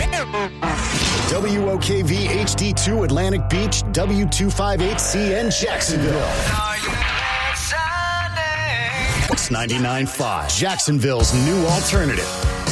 WOKV HD2 Atlantic Beach, W258CN Jacksonville. It's 99.5, Jacksonville's new alternative.